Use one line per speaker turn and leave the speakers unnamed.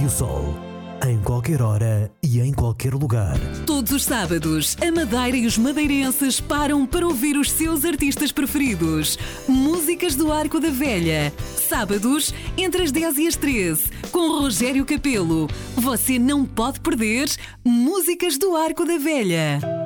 Rádio Sol, em qualquer hora e em qualquer lugar.
Todos os sábados, a Madeira e os madeirenses param para ouvir os seus artistas preferidos. Músicas do Arco da Velha. Sábados, entre as 10 e as 13, com Rogério Capelo. Você não pode perder Músicas do Arco da Velha.